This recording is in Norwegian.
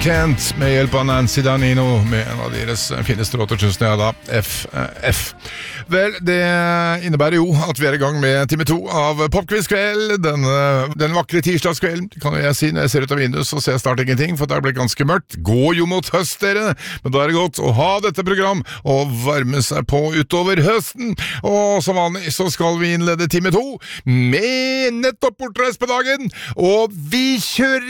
Kent med hjelp av Nancy Danino med en av deres fineste låter, tusen jeg da, FF. Vel, det innebærer jo at vi er i gang med time 2 av Popquiz-kveld, den vakre tirsdagskvelden, kan jo jeg si når jeg ser ut av vinduet, så ser jeg snart ingenting, for det blir ganske mørkt. Går jo mot høst, dere, men da er det godt å ha dette program og varme seg på utover høsten. Og som vanlig så skal vi innlede time 2 med nettopp bortreist på dagen, og vi kjører